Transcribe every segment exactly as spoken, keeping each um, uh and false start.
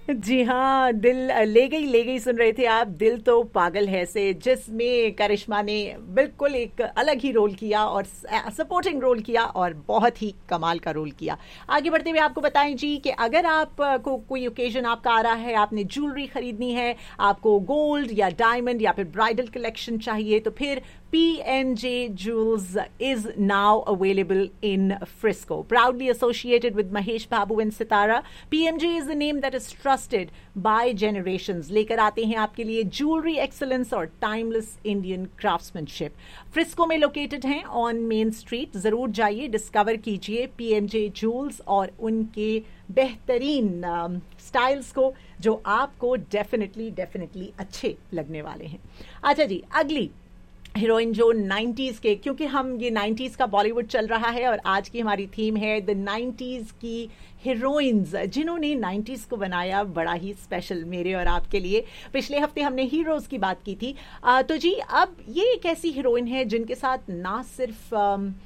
जी हाँ, दिल ले गई ले गई सुन रहे थे आप। दिल तो पागल है से, जिसमें करिश्मा ने बिल्कुल एक अलग ही रोल किया और सपोर्टिंग रोल किया और बहुत ही कमाल का रोल किया। आगे बढ़ते हुए आपको बताएं जी कि अगर आप अ, को कोई ओकेजन आपका आ रहा है, आपने ज्वेलरी खरीदनी है, आपको गोल्ड या डायमंड या फिर ब्राइडल कलेक्शन चाहिए, तो फिर P M J Jewels is now available in Frisco. Proudly associated with Mahesh Babu and Sitara, P M J is the name that is trusted by generations. लेकर आते हैं आपके लिए jewelry excellence और timeless Indian craftsmanship. Frisco में located हैं on Main Street. जरूर जाइए, डिस्कवर कीजिए P M J Jewels और उनके बेहतरीन स्टाइल्स uh, को, जो आपको डेफिनेटली डेफिनेटली अच्छे लगने वाले हैं। अच्छा जी, अगली हीरोइन जो नाइन्टीज़ के, क्योंकि हम ये नाइन्टीज़ का बॉलीवुड चल रहा है और आज की हमारी थीम है द नाइन्टीज़ की हीरोइंस जिन्होंने नाइन्टीज़ को बनाया बड़ा ही स्पेशल मेरे और आपके लिए। पिछले हफ्ते हमने हीरोज़ की बात की थी, आ, तो जी अब ये एक ऐसी हीरोइन है जिनके साथ ना सिर्फ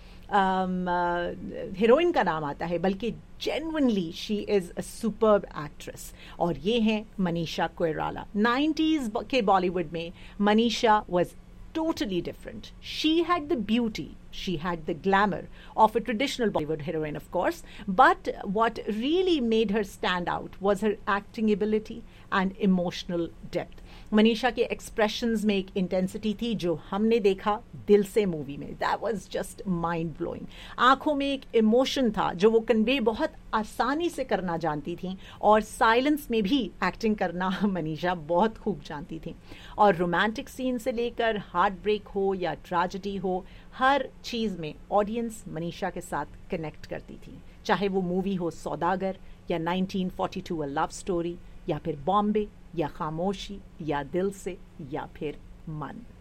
हीरोइन का नाम आता है, बल्कि genuinely she is a superb actress, और ये हैं मनीषा कोइराला। नाइन्टीज़ के बॉलीवुड में Manisha was totally different. She had the beauty, she had the glamour of a traditional Bollywood heroine, of course, but what really made her stand out was her acting ability and emotional depth. Manisha के expressions में एक intensity थी जो हमने देखा दिल से movie में। That was just mind blowing. आंखों में एक इमोशन था जो वो कन्वे बहुत आसानी से करना जानती थी, और साइलेंस में भी एक्टिंग करना मनीषा बहुत खूब जानती थी। और रोमांटिक सीन से लेकर हार्ट ब्रेक हो या ट्रेजेडी हो, हर चीज़ में ऑडियंस मनीषा के साथ कनेक्ट करती थी, चाहे वो मूवी हो सौदागर या nineteen forty to a love story, या फिर बॉम्बे, या खामोशी, या दिल से, या फिर मन।